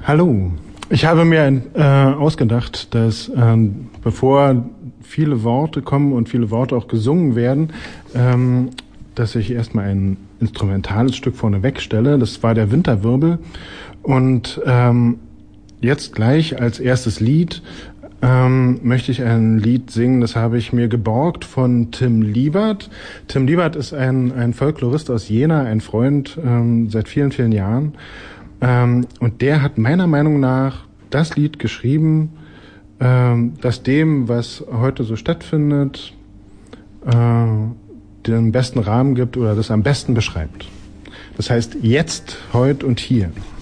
Hallo. Ich habe mir ausgedacht, dass bevor viele Worte kommen und viele Worte auch gesungen werden, dass ich erstmal ein instrumentales Stück vorneweg stelle. Das war der Winterwirbel. Und jetzt gleich als erstes Lied möchte ich ein Lied singen, das habe ich mir geborgt von Tim Liebert. Tim Liebert ist ein Folklorist aus Jena, ein Freund seit vielen, vielen Jahren. Und der hat meiner Meinung nach das Lied geschrieben, das dem, was heute so stattfindet, den besten Rahmen gibt oder das am besten beschreibt. Das heißt, jetzt, heute und hier.